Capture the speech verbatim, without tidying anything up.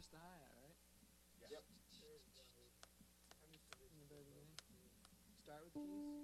just the hi-hat, right? Yep. In the very beginning. Start with the keys.